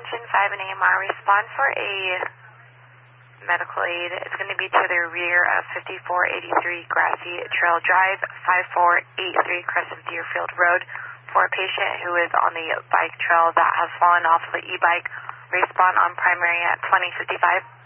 Attention 5 and AMR, respond for a medical aid. It's going to be to the rear of 5483 Grassy Trail Drive, 5483 Crescent Deerfield Road, for a patient who is on the bike trail that has fallen off of the e-bike. Respond on primary at 2055.